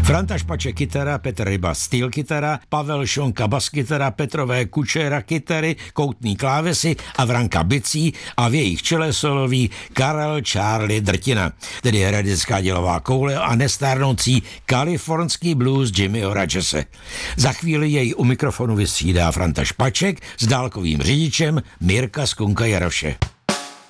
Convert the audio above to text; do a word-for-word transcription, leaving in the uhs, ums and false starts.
Franta Špaček kytara, Petr Ryba steel kytara, Pavel Šonka bas kytara, Petrové Kučera kytary, koutný klávesy a Vranka bicí a v jejich čele solový Karel Charlie Drtina, tedy heredecká dělová koule a nestárnoucí kalifornský blues Jimmyho Rogese. Za chvíli jej u mikrofonu vystřídá Franta Špaček s dálkovým řidičem Mirka Skunka Jaroše.